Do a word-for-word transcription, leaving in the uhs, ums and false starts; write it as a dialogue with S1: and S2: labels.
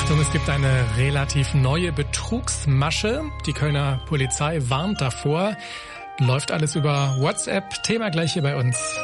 S1: Achtung, es gibt eine relativ neue Betrugsmasche. Die Kölner Polizei warnt davor. Läuft alles über WhatsApp. Thema gleich hier bei uns.